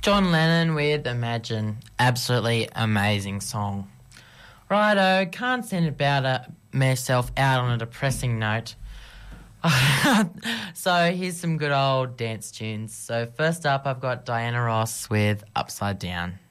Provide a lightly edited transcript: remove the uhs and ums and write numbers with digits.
John Lennon with Imagine. Absolutely amazing song. Righto, can't send about myself out on a depressing note. So here's some good old dance tunes. So first up, I've got Diana Ross with Upside Down.